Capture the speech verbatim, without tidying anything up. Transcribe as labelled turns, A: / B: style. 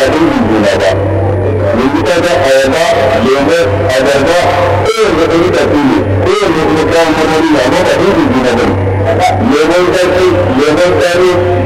A: ɗin juna ba yanzu ta ga ayaba lemo abarba kowanne ɗan itace ne kowanne kuma kayan marmari ne amma ba ɗin juna ba ne lemon zaki lemon tsari